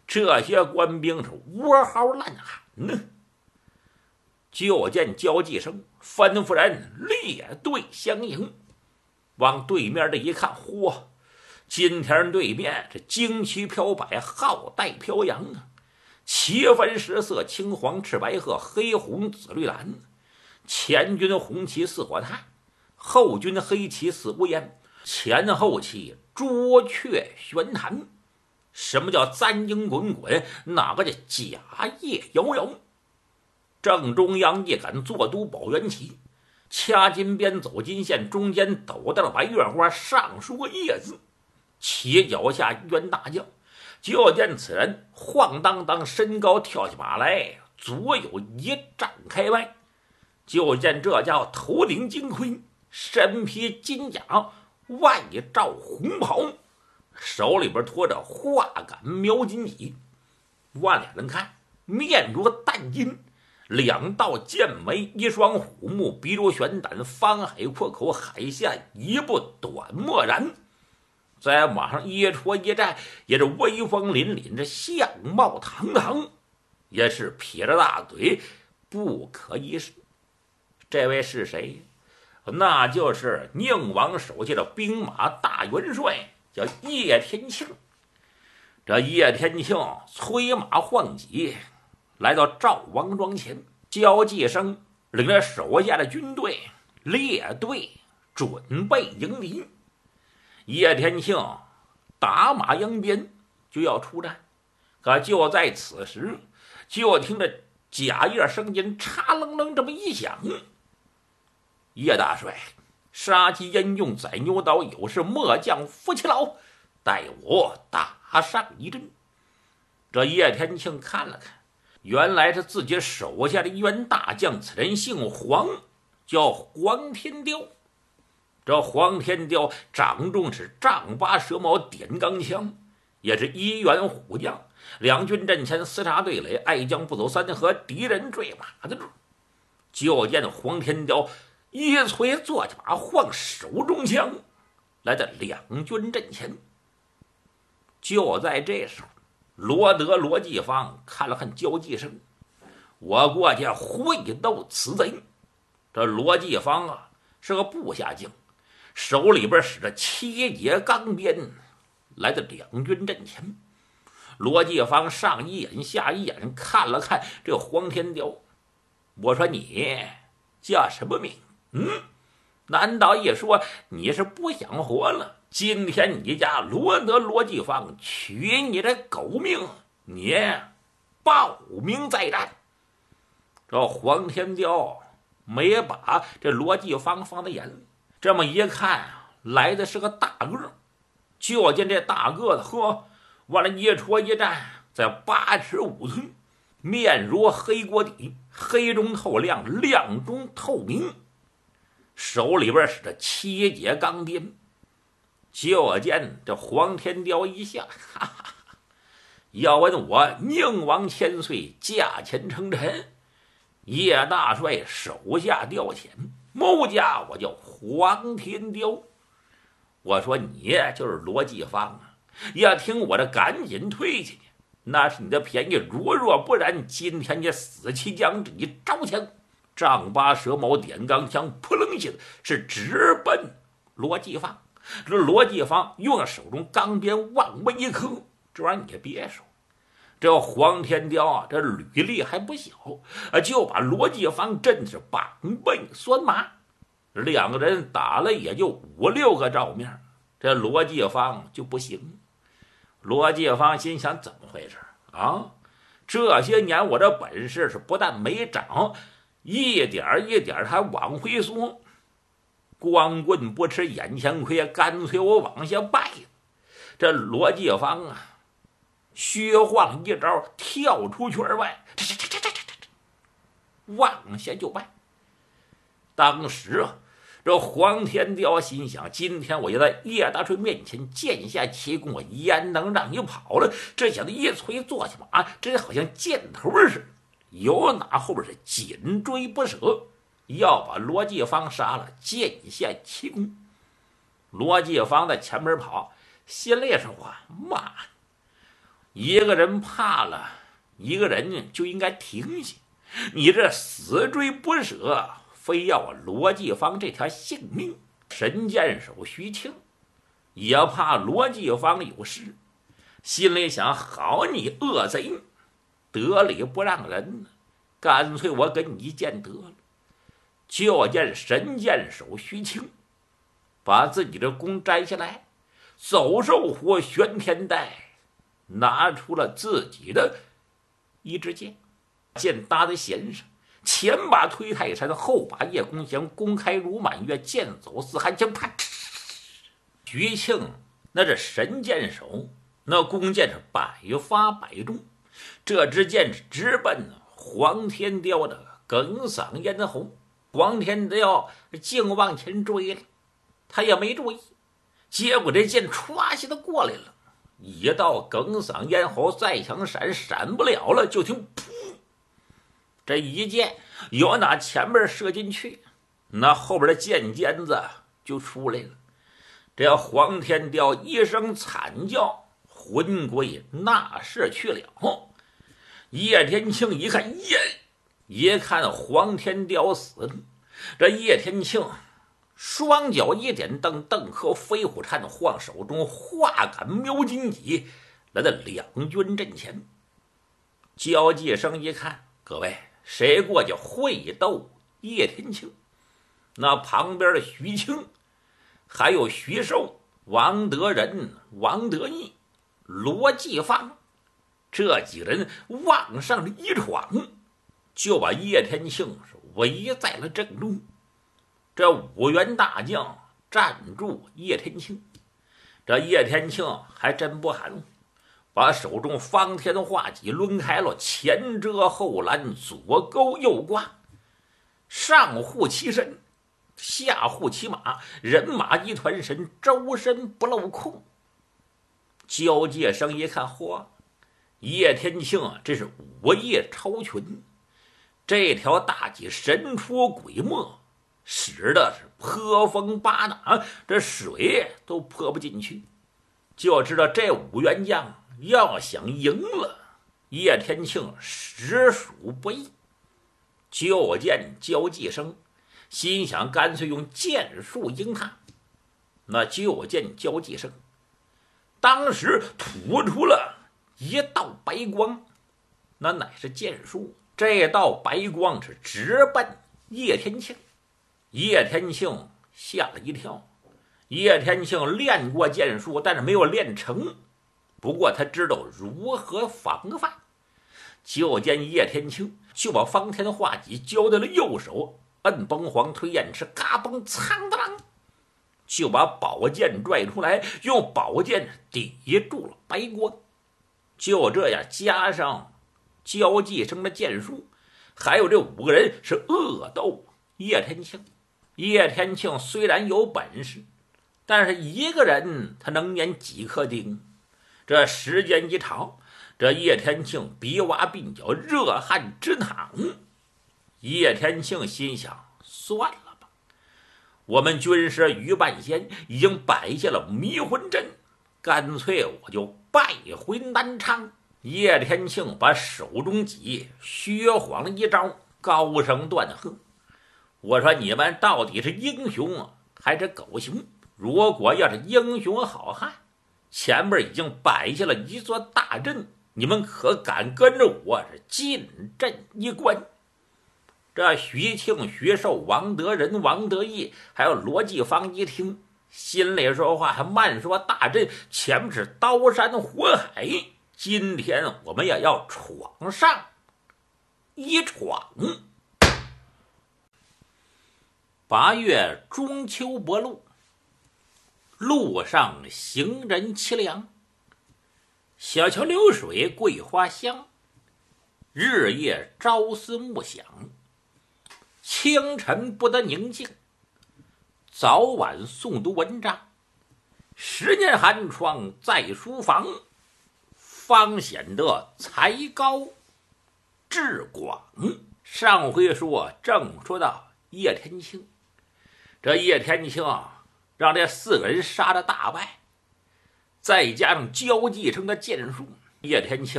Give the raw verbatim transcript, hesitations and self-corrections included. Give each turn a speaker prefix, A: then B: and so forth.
A: 这些官兵是嗷嚎乱喊呢。就见焦继生吩咐人列队相迎，往对面这一看，嚯！今天对面这旌旗飘摆，号带飘扬啊，旗分十色，青黄赤白褐，黑红紫绿蓝。前军红旗似火炭，后军黑旗似乌烟，前后旗朱雀悬弹。什么叫簪缨滚滚？哪个叫甲夜摇摇？正中央一杆坐都宝元旗，掐金边走金线，中间斗大的白月花，上书个夜字。旗脚下一员大将，就见此人晃荡荡身高跳起马来，左有一丈开外。就见这叫头顶金盔，身披金甲，外罩红袍，手里边托着画杆描金戟，往脸上看面如淡金，两道剑眉，一双虎目，鼻如悬胆，方海阔口，海下一步短漠然。在马上一戳一站，也是威风凛凛，这相貌堂堂，也是撇着大嘴，不可一世。这位是谁？那就是宁王手下的兵马大元帅，叫叶天庆。这叶天庆催马换戟，来到赵王庄前，焦继生领着手下的军队列队准备迎敌。叶天庆打马扬鞭就要出战，可就在此时，就听着甲叶声音嚓楞楞这么一响。叶大帅，杀鸡焉用宰牛刀，有事末将夫妻劳，待我打上一阵。这叶天庆看了看，原来是自己手下的一员大将，此人姓黄，叫黄天雕。这黄天雕掌中是丈八蛇矛点钢枪，也是一员虎将。两军阵前厮杀对垒，爱将不走三合，敌人坠马的住。就见黄天雕一催坐起马，晃手中枪，来到两军阵前。就在这时候，罗德罗继芳看了看焦继生，我过去会斗此贼。这罗继芳啊是个部下将，手里边使着七节钢鞭，来到两军阵前。罗继芳上一眼下一眼看了看这黄天雕，我说你叫什么名？嗯，难道一说你是不想活了？今天你家罗德罗继芳取你的狗命，你报名再战。这黄天雕没把这罗继芳放在眼里，这么一看，来的是个大个，就见这大个子呵，往那一戳一站，在八尺五寸，面如黑锅底，黑中透亮，亮中透明，手里边使着七节钢鞭。就见这黄天雕一笑，哈哈哈，要问我宁王千岁，驾前称臣，叶大帅手下调遣，某家我叫黄天雕。我说你就是罗继芳啊，要听我的赶紧退下去，那是你的便宜。如若不然，今天你死期将至。一招枪，丈八蛇矛点钢枪，扑棱一下是直奔罗继芳。这罗继芳用手中钢鞭往外一磕，这玩意儿你也别说，这黄天雕啊，这履历还不小，就把罗继芳真是绑背拴麻。两个人打了也就五六个照面，这罗继芳就不行。罗继芳心想，怎么回事啊？这些年我这本事是不但没长，一点一点还往回缩。光棍不吃眼前亏，干脆我往下拜。这罗继芳啊，虚晃一招，跳出圈外，这这这这这这往下就拜。当时啊，这黄天雕心想，今天我要在叶大帅面前剑下奇功，我焉能让你跑了？这小子一催坐下马，真好像箭头似的，有哪后边是紧追不舍，要把罗继芳杀了，剑下奇功。罗继芳在前面跑，心里说：妈， 一个人怕了，一个人就应该停下。你这死追不舍，非要我罗继芳这条性命。神箭手徐庆也怕罗继芳有事，心里想：好你恶贼，得理不让人，干脆我跟你一见得了。就见神箭手徐庆把自己的弓摘下来，走兽火玄天带，拿出了自己的一支箭，箭搭在弦上，前把推泰山，后把叶公降，弓开如满月，箭走似寒枪，啪！徐庆那是神箭手，那弓箭是百发百中，这支箭是直奔黄天雕的哽嗓咽喉。黄天雕竟往前追了，他也没注意，结果这箭歘下的过来了，一到哽嗓咽喉，再想闪闪不了了，就听噗，这一箭有打前面射进去，那后边的箭尖子就出来了。这黄天雕一声惨叫，魂归那是去了。叶天庆一看，耶！一看黄天雕死了，这叶天庆双脚一点，蹬蹬和飞虎颤，晃手中画杆瞄金戟，来到两军阵前。交际生一看，各位谁过去会斗叶天庆？那旁边的徐庆，还有徐寿、王德仁、王德义、罗继芳，这几人往上一闯，就把叶天庆是围在了正中。这五员大将站住叶天庆，这叶天庆还真不含糊，把手中方天画戟抡开了，前遮后拦，左勾右挂，上护其身，下护其马，人马一团神，周身不露空。交界生一看，嚯，叶天庆啊，这是武艺超群，这条大戟神出鬼没，使的是泼风巴打，这水都泼不进去。就知道这五员将要想赢了叶天庆，实属不易。就见交际生心想，干脆用剑术赢他。那就见交际生当时吐出了一道白光，那乃是剑术。这道白光是直奔叶天庆。叶天庆吓了一跳，叶天庆练过剑术，但是没有练成，不过他知道如何防范。就见叶天庆就把方天画戟交在了右手，摁崩黄推燕翅，嘎嘣苍当啷，就把宝剑拽出来，用宝剑抵住了白光。就这样，加上交际生的剑术，还有这五个人是恶斗叶天庆。叶天庆虽然有本事，但是一个人他能碾几颗钉？这时间一长，这叶天庆鼻洼鬓角，热汗直淌。叶天庆心想，算了吧，我们军师于半仙已经摆下了迷魂阵，干脆我就败回南昌。叶天庆把手中戟虚晃一招，高声断喝：我说你们到底是英雄还是狗熊？如果要是英雄好汉，前面已经摆下了一座大阵，你们可敢跟着我是进阵一关？这徐庆、徐寿、王德仁、王德义还有罗继芳一听，心里说话还慢说，大阵前面是刀山火海，今天我们也要闯上一闯。八月中秋薄露，路上行人凄凉，小桥流水桂花香，日夜朝思暮想，清晨不得宁静，早晚诵读文章，十年寒窗在书房，方显得才高志广。上回说正说到叶天庆，这叶天庆啊，让这四个人杀得大败，再加上交际生的剑术， 叶天庆